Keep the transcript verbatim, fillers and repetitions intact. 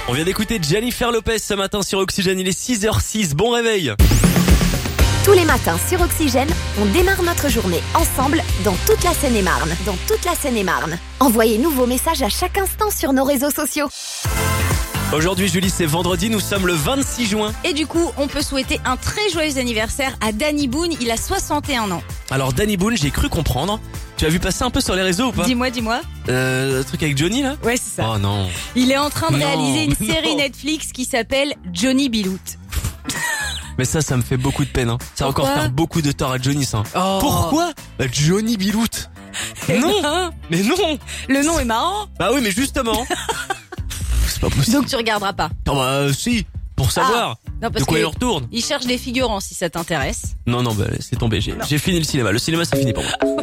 On vient d'écouter Jennifer Lopez ce matin sur Oxygène, il est six heures six, bon réveil. Tous les matins sur Oxygène, on démarre notre journée ensemble dans toute la Seine-et-Marne. Dans toute la Seine-et-Marne. Envoyez-nous vos messages à chaque instant sur nos réseaux sociaux. Aujourd'hui Julie, c'est vendredi, nous sommes le vingt-six juin. Et du coup, on peut souhaiter un très joyeux anniversaire à Danny Boone, il a soixante et un ans. Alors Danny Boone, j'ai cru comprendre, tu as vu passer un peu sur les réseaux ou pas? Dis-moi, dis-moi. Euh, le truc avec Johnny là? Ouais, c'est ça. Oh non. Il est en train de Non, réaliser une mais série non. Netflix qui s'appelle Johnny B. Loot. Mais ça, ça me fait beaucoup de peine. Hein. Ça va encore Pourquoi faire beaucoup de tort à Johnny, ça. Oh. Pourquoi? Bah, Johnny Bilout. Non, Ben, mais non. le nom est marrant, Bah oui, mais justement. C'est pas possible. donc tu regarderas pas. Non, bah euh, si, pour savoir Non, de parce quoi que il retourne. il cherche des figurants si ça t'intéresse. Non, non, bah c'est tombé. J'ai j'ai fini le cinéma. Le cinéma, c'est fini pour moi.